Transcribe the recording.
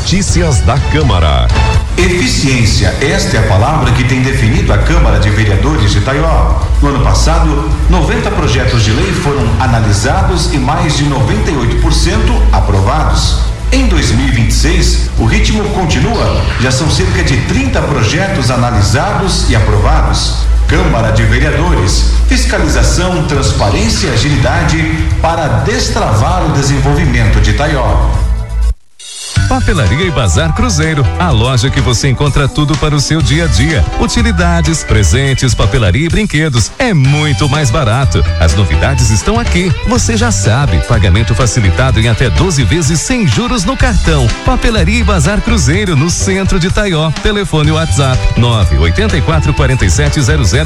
Notícias da Câmara. Eficiência, esta é a palavra que tem definido a Câmara de Vereadores de Itaió. No ano passado, 90 projetos de lei foram analisados e mais de 98% aprovados. Em 2026, o ritmo continua, já são cerca de 30 projetos analisados e aprovados. Câmara de Vereadores, fiscalização, transparência e agilidade para destravar o desenvolvimento de Itaió. Papelaria e Bazar Cruzeiro, a loja que você encontra tudo para o seu dia a dia. Utilidades, presentes, papelaria e brinquedos. É muito mais barato. As novidades estão aqui. Você já sabe, pagamento facilitado em até 12 vezes sem juros no cartão. Papelaria e Bazar Cruzeiro, no centro de Itaió. Telefone WhatsApp 9844700